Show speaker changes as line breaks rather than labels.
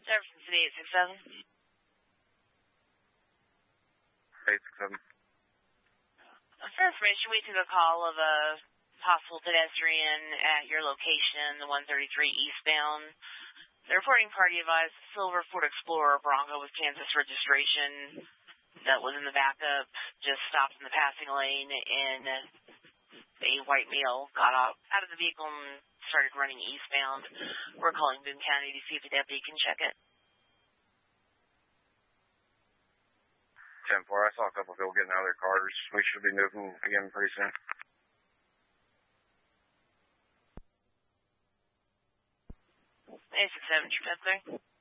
Jefferson City 867.
867.
For information, we took a call of a possible pedestrian at your location, the 133 eastbound. The reporting party advised silver Ford Explorer Bronco with Kansas registration that was in the backup just stopped in the passing lane, and a white male got out of the vehicle and started running eastbound. We're calling Boone County to see if a deputy can check it.
10-4, I saw a couple people getting out of their cars. We should be moving again pretty soon.
A 67, 3.